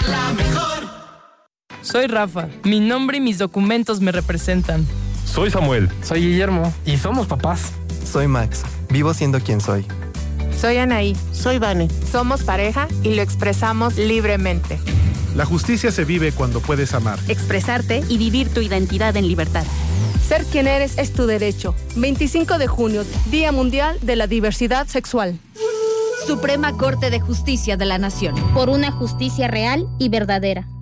la mejor. Soy Rafa. Mi nombre y mis documentos me representan. Soy Samuel. Soy Guillermo. Y somos papás. Soy Max. Vivo siendo quien soy. Soy Anaí. Soy Vane. Somos pareja y lo expresamos libremente. La justicia se vive cuando puedes amar, expresarte y vivir tu identidad en libertad. Ser quien eres es tu derecho. 25 de junio, Día Mundial de la Diversidad Sexual. Suprema Corte de Justicia de la Nación. Por una justicia real y verdadera.